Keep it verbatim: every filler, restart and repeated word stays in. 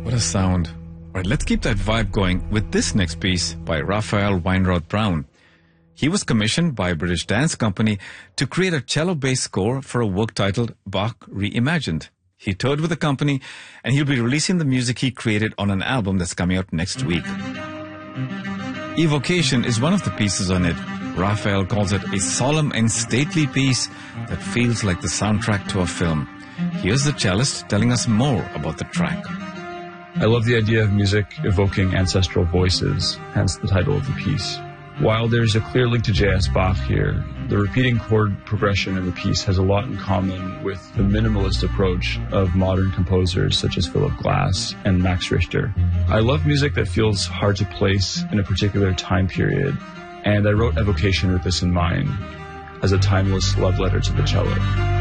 What a sound. All right, let's keep that vibe going with this next piece by Raphael Weinroth Brown. He was commissioned by a British dance company to create a cello-based score for a work titled Bach Reimagined. He toured with the company, and he'll be releasing the music he created on an album that's coming out next week. Evocation is one of the pieces on it. Raphael calls it a solemn and stately piece that feels like the soundtrack to a film. Here's the cellist telling us more about the track. I love the idea of music evoking ancestral voices, hence the title of the piece. While there's a clear link to J S Bach here, the repeating chord progression in the piece has a lot in common with the minimalist approach of modern composers such as Philip Glass and Max Richter. I love music that feels hard to place in a particular time period, and I wrote Evocation with this in mind, as a timeless love letter to the cello.